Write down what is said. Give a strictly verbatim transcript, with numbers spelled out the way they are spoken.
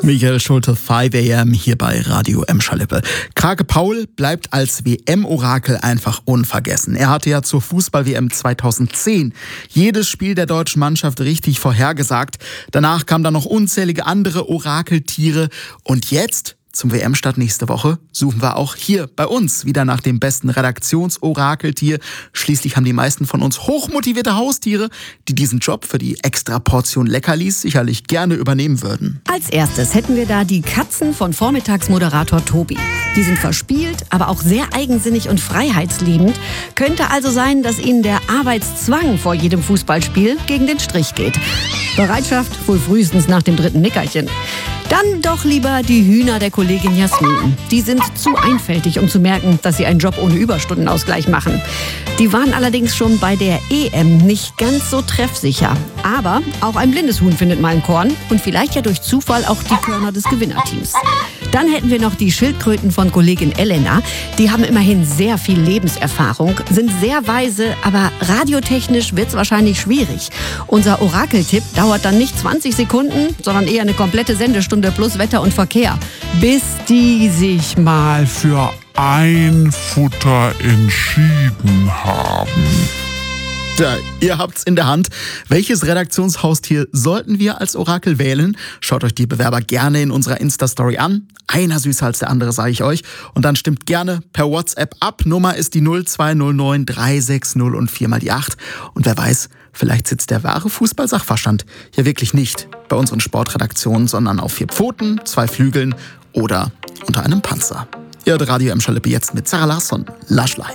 Michael Schulte, fünf a m hier bei Radio Emscher-Lippe. Krake Paul bleibt als W M-Orakel einfach unvergessen. Er hatte ja zur Fußball-W M zweitausendzehn jedes Spiel der deutschen Mannschaft richtig vorhergesagt. Danach kamen dann noch unzählige andere Orakeltiere. Und jetzt, zum W M-Start nächste Woche, suchen wir auch hier bei uns wieder nach dem besten Redaktionsorakeltier. Schließlich haben die meisten von uns hochmotivierte Haustiere, die diesen Job für die extra Portion Leckerlis sicherlich gerne übernehmen würden. Als erstes hätten wir da die Katzen von Vormittagsmoderator Tobi. Die sind verspielt, aber auch sehr eigensinnig und freiheitsliebend. Könnte also sein, dass ihnen der Arbeitszwang vor jedem Fußballspiel gegen den Strich geht. Bereitschaft wohl frühestens nach dem dritten Nickerchen. Dann doch lieber die Hühner der Kollegin Jasmin. Die sind zu einfältig, um zu merken, dass sie einen Job ohne Überstundenausgleich machen. Die waren allerdings schon bei der E M nicht ganz so treffsicher. Aber auch ein blindes Huhn findet mal ein Korn und vielleicht ja durch Zufall auch die Körner des Gewinnerteams. Dann hätten wir noch die Schildkröten von Kollegin Elena. Die haben immerhin sehr viel Lebenserfahrung, sind sehr weise, aber radiotechnisch wird's wahrscheinlich schwierig. Unser Orakeltipp dauert dann nicht zwanzig Sekunden, sondern eher eine komplette Sendestunde plus Wetter und Verkehr, bis die sich mal für ein Futter entschieden haben. Ja, ihr habt's in der Hand. Welches Redaktionshaustier sollten wir als Orakel wählen? Schaut euch die Bewerber gerne in unserer Insta-Story an. Einer süßer als der andere, sage ich euch. Und dann stimmt gerne per WhatsApp ab. Nummer ist die null zwei null neun drei sechs null und vier mal die acht. Und wer weiß, vielleicht sitzt der wahre Fußball-Sachverstand ja wirklich nicht bei unseren Sportredaktionen, sondern auf vier Pfoten, zwei Flügeln oder unter einem Panzer. Ihr hört Radio Emscher-Lippe jetzt mit Sarah Larsson, Lush Live.